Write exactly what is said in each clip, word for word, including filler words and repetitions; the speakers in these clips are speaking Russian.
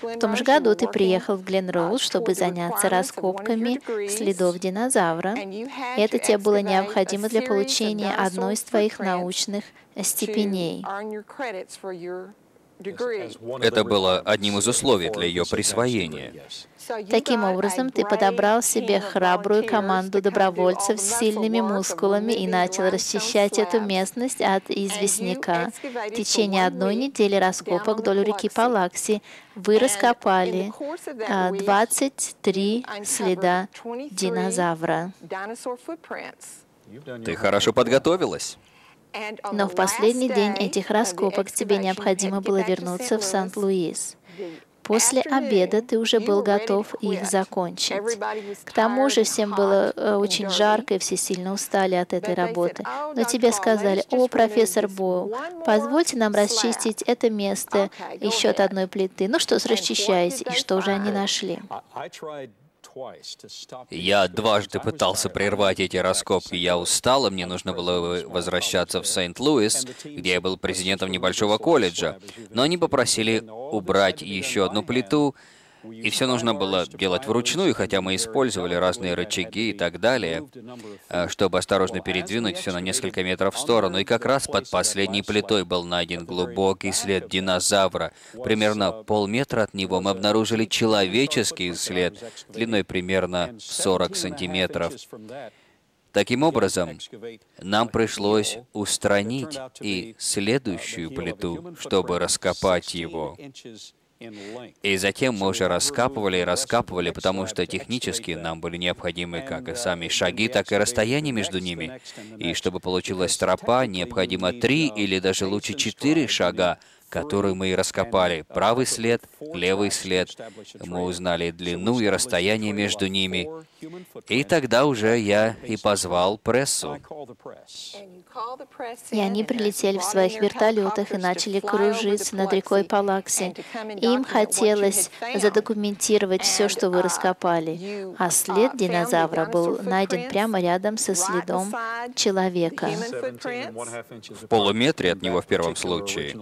В том же году ты приехал в Глен-Роуз, чтобы заняться раскопками следов динозавра. И это тебе было необходимо для получения одной из твоих научных степеней. Это было одним из условий для ее присвоения. Таким образом, ты подобрал себе храбрую команду добровольцев с сильными мускулами и начал расчищать эту местность от известняка. В течение одной недели раскопок вдоль реки Палакси вы раскопали двадцать три следа динозавра. Ты хорошо подготовилась. Но в последний день этих раскопок тебе необходимо было вернуться в Сент-Луис. После обеда ты уже был готов их закончить. К тому же всем было очень жарко, и все сильно устали от этой работы. Но тебе сказали: «О, профессор Бойл, позвольте нам расчистить это место еще от одной плиты». Ну что ж, расчищайте. И что же они нашли? Я дважды пытался прервать эти раскопки. Я устал, и мне нужно было возвращаться в Сент-Луис, где я был президентом небольшого колледжа. Но они попросили убрать еще одну плиту, и все нужно было делать вручную, хотя мы использовали разные рычаги и так далее, чтобы осторожно передвинуть все на несколько метров в сторону. И как раз под последней плитой был найден глубокий след динозавра. Примерно полметра от него мы обнаружили человеческий след длиной примерно сорок сантиметров. Таким образом, нам пришлось устранить и следующую плиту, чтобы раскопать его. И затем мы уже раскапывали и раскапывали, потому что технически нам были необходимы как и сами шаги, так и расстояние между ними. И чтобы получилась тропа, необходимо три или даже лучше четыре шага, которые мы и раскопали. Правый след, левый след. Мы узнали длину и расстояние между ними. И тогда уже я и позвал прессу. И они прилетели в своих вертолетах и начали кружиться над рекой Палакси. Им хотелось задокументировать все, что вы раскопали. А след динозавра был найден прямо рядом со следом человека. В полуметре от него в первом случае.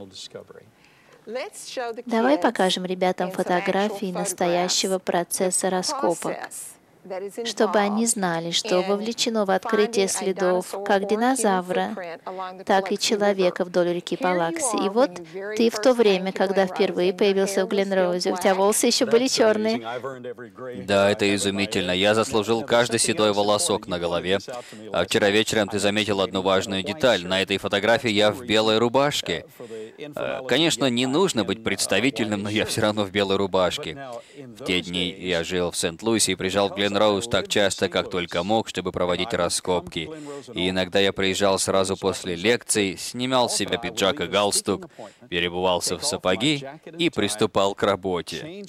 Давай покажем ребятам фотографии настоящего процесса раскопок, чтобы они знали, что вовлечено в открытие следов как динозавра, так и человека вдоль реки Палакси. И вот ты в то время, когда впервые появился в Глен-Роузе, у тебя волосы еще были черные. Да, это изумительно. Я заслужил каждый седой волосок на голове. А вчера вечером ты заметил одну важную деталь. На этой фотографии я в белой рубашке. Конечно, не нужно быть представительным, но я все равно в белой рубашке. В те дни я жил в Сент-Луисе и приезжал в Глен-Роуз так часто, как только мог, чтобы проводить раскопки. И иногда я приезжал сразу после лекций, снимал с себя пиджак и галстук, переобувался в сапоги и приступал к работе.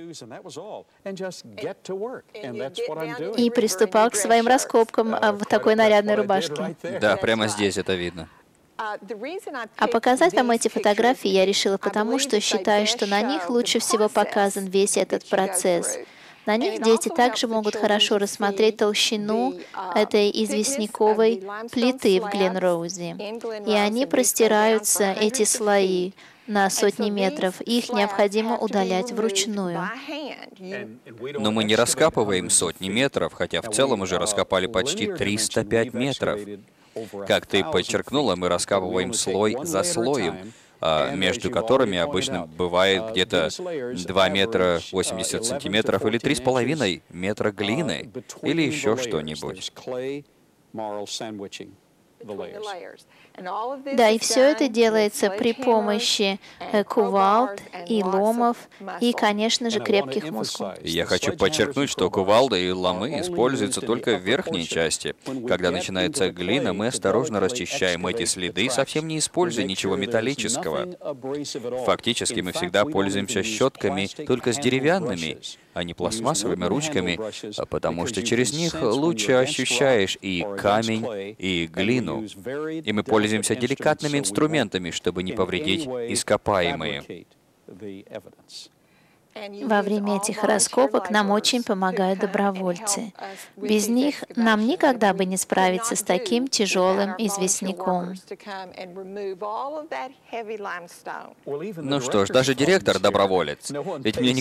И приступал к своим раскопкам в такой нарядной рубашке. Да, прямо здесь это видно. А показать вам эти фотографии я решила потому, что считаю, что на них лучше всего показан весь этот процесс. На них дети также могут хорошо рассмотреть толщину этой известняковой плиты в Глен-Роузе. И они простираются, эти слои, на сотни метров. Их необходимо удалять вручную. Но мы не раскапываем сотни метров, хотя в целом уже раскопали почти триста пять метров. Как ты подчеркнула, мы раскапываем слой за слоем, между которыми обычно бывает где-то два метра восемьдесят сантиметров или три с половиной метра глины, или еще что-нибудь. Да, и все это делается при помощи кувалд и ломов и, конечно же, крепких мускулов. Я хочу подчеркнуть, что кувалда и ломы используются только в верхней части. Когда начинается глина, мы осторожно расчищаем эти следы, совсем не используя ничего металлического. Фактически мы всегда пользуемся щетками только с деревянными, а не пластмассовыми ручками, потому что через них лучше ощущаешь и камень, и глину. И мы пользуемся деликатными инструментами, чтобы не повредить ископаемые. Во время этих раскопок нам очень помогают добровольцы. Без них нам никогда бы не справиться с таким тяжелым известняком. Ну что ж, даже директор доброволец. Ведь мне